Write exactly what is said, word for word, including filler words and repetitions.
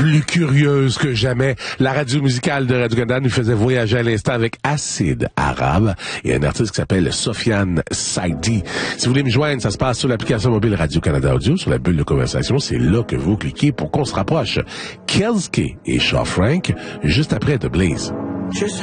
plus curieuse que jamais. La radio musicale de Radio-Canada nous faisait voyager à l'instant avec Acide Arabe et un artiste qui s'appelle Sofiane Saidi. Si vous voulez me joindre, ça se passe sur l'application mobile Radio-Canada Audio, sur la bulle de conversation. C'est là que vous cliquez pour qu'on se rapproche. Kelske et Shaw Frank, juste après The Blaze.